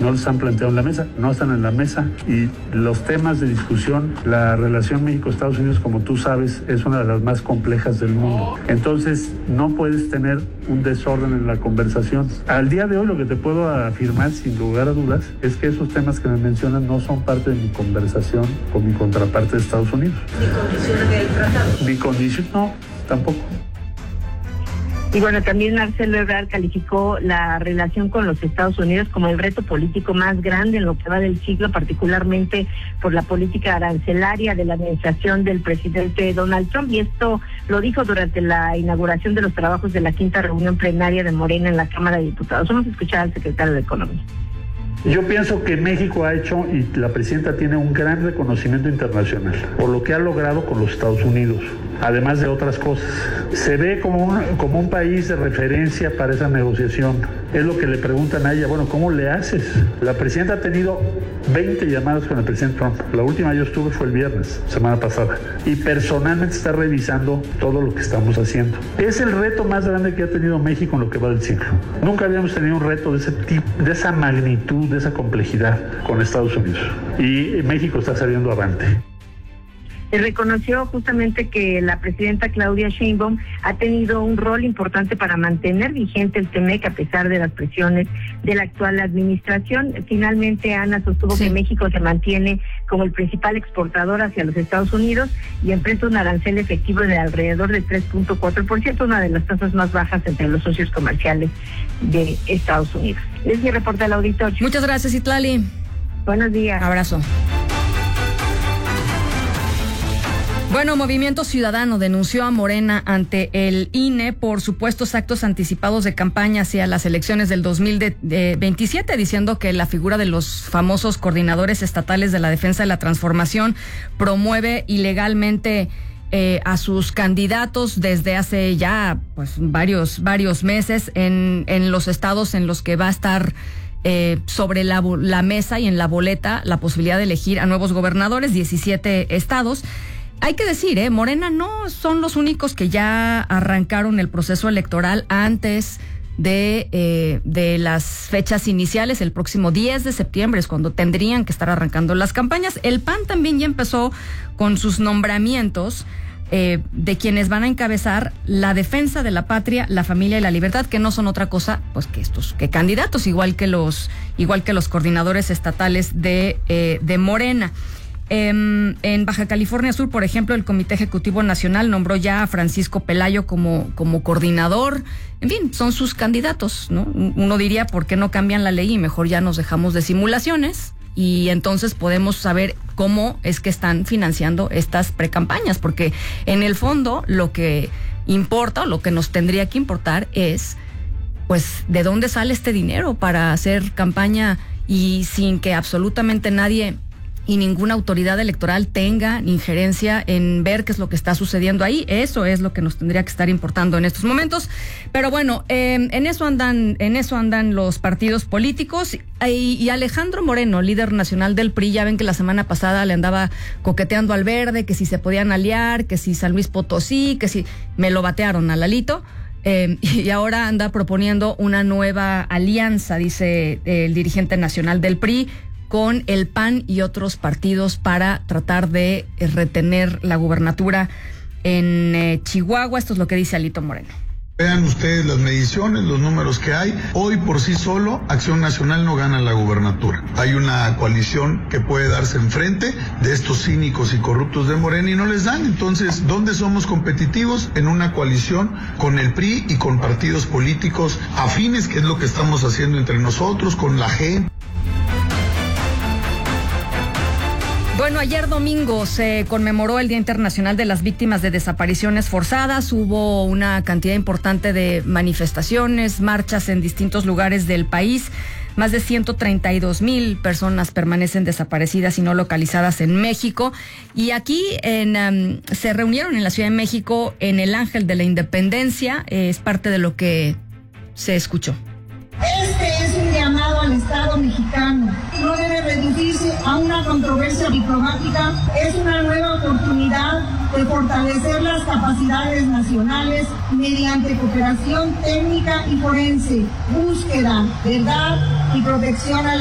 no lo están planteando en la mesa, no están en la mesa, y los temas de discusión, la relación México-Estados Unidos, como tú sabes, es una de las más complejas del mundo. Entonces, no puedes tener un desorden en la conversación. Al día de hoy, lo que te puedo afirmar, sin lugar a dudas, es que esos temas que me mencionan no son parte de mi conversación con mi contraparte de Estados Unidos. ¿Ni condiciones del tratado? Mi condición, no, tampoco. Y bueno, también Marcelo Ebrard calificó la relación con los Estados Unidos como el reto político más grande en lo que va del siglo, particularmente por la política arancelaria de la administración del presidente Donald Trump. Y esto lo dijo durante la inauguración de los trabajos de la 5ª reunión plenaria de Morena en la Cámara de Diputados. Vamos a escuchar al secretario de Economía. Yo pienso que México ha hecho, y la presidenta tiene un gran reconocimiento internacional por lo que ha logrado con los Estados Unidos, además de otras cosas. Se ve como un país de referencia para esa negociación. Es lo que le preguntan a ella, bueno, ¿cómo le haces? La presidenta ha tenido 20 llamadas con el presidente Trump. La última yo estuve fue el viernes, semana pasada, y personalmente está revisando todo lo que estamos haciendo. Es el reto más grande que ha tenido México en lo que va del siglo. Nunca habíamos tenido un reto de ese tipo, de esa magnitud, de esa complejidad con Estados Unidos. Y México está saliendo avante. Reconoció justamente que la presidenta Claudia Sheinbaum ha tenido un rol importante para mantener vigente el TEMEC a pesar de las presiones de la actual administración. Finalmente, Ana sostuvo que México se mantiene como el principal exportador hacia los Estados Unidos y enfrenta un arancel efectivo de alrededor de 3.4%, una de las tasas más bajas entre los socios comerciales de Estados Unidos. Es mi reporte al auditorio. Muchas gracias, Itlali. Buenos días. Abrazo. Bueno, Movimiento Ciudadano denunció a Morena ante el INE por supuestos actos anticipados de campaña hacia las elecciones del 2027, diciendo que la figura de los famosos coordinadores estatales de la defensa de la transformación promueve ilegalmente a sus candidatos desde hace ya pues varios meses en los estados en los que va a estar sobre la mesa y en la boleta la posibilidad de elegir a nuevos gobernadores, 17 estados. Hay que decir, Morena no son los únicos que ya arrancaron el proceso electoral antes de las fechas iniciales. El próximo 10 de septiembre es cuando tendrían que estar arrancando las campañas. El PAN también ya empezó con sus nombramientos de quienes van a encabezar la defensa de la patria, la familia y la libertad, que no son otra cosa pues que candidatos, igual que los coordinadores estatales de Morena. En Baja California Sur, por ejemplo, el Comité Ejecutivo Nacional nombró ya a Francisco Pelayo como coordinador. En fin, son sus candidatos, ¿no? Uno diría, ¿por qué no cambian la ley y mejor ya nos dejamos de simulaciones? Y entonces podemos saber cómo es que están financiando estas precampañas, porque en el fondo lo que importa o lo que nos tendría que importar es, pues, ¿de dónde sale este dinero para hacer campaña y sin que absolutamente nadie y ninguna autoridad electoral tenga injerencia en ver qué es lo que está sucediendo ahí? Eso es lo que nos tendría que estar importando en estos momentos. Pero bueno, en eso andan los partidos políticos. Y Alejandro Moreno, líder nacional del PRI, ya ven que la semana pasada le andaba coqueteando al Verde, que si se podían aliar, que si San Luis Potosí, que si me lo batearon a Lalito. Y ahora anda proponiendo una nueva alianza, dice el dirigente nacional del PRI, con el PAN y otros partidos para tratar de retener la gubernatura en Chihuahua. Esto es lo que dice Alito Moreno. Vean ustedes las mediciones, los números que hay. Hoy por sí solo, Acción Nacional no gana la gubernatura. Hay una coalición que puede darse enfrente de estos cínicos y corruptos de Morena y no les dan. Entonces, ¿dónde somos competitivos? En una coalición con el PRI y con partidos políticos afines, que es lo que estamos haciendo entre nosotros, con la gente. Bueno, ayer domingo se conmemoró el Día Internacional de las Víctimas de Desapariciones Forzadas. Hubo una cantidad importante de manifestaciones, marchas en distintos lugares del país. Más de 132,000 personas permanecen desaparecidas y no localizadas en México. Y aquí se reunieron en la Ciudad de México en el Ángel de la Independencia. Es parte de lo que se escuchó. Este es un llamado al Estado mexicano. No debe reducirse a una controversia diplomática. Es una nueva oportunidad de fortalecer las capacidades nacionales mediante cooperación técnica y forense, búsqueda, verdad y protección a la